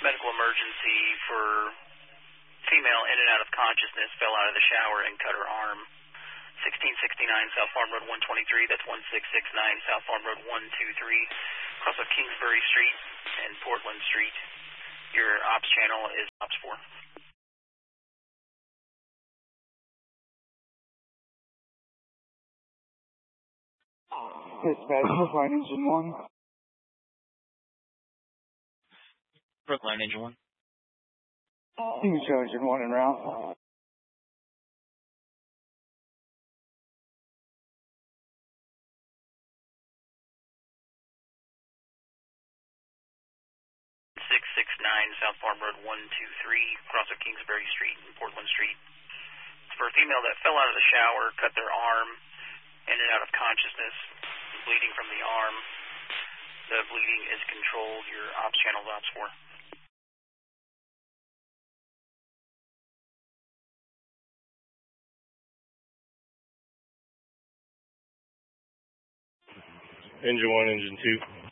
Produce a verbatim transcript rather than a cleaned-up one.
medical emergency for female in and out of consciousness, fell out of the shower and cut her arm. sixteen sixty-nine South Farm Road one twenty-three, that's one six six nine South Farm Road one twenty-three, across of Kingsbury Street and Portland Street. Your ops channel is ops four. Dispatch, Brookline Engine one. Brookline Engine one. You can show Engine one en route. six six nine South Farm Road one twenty-three, across of Kingsbury Street and Portland Street. It's for a female that fell out of the shower, cut their arm, in and out of consciousness, bleeding from the arm. The bleeding is controlled. Your ops channel is ops four. Engine one, engine two.